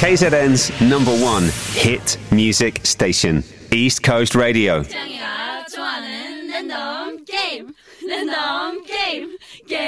KZN's #1 hit music station, East Coast Radio. 짱이가 좋아하는 랜덤 게임.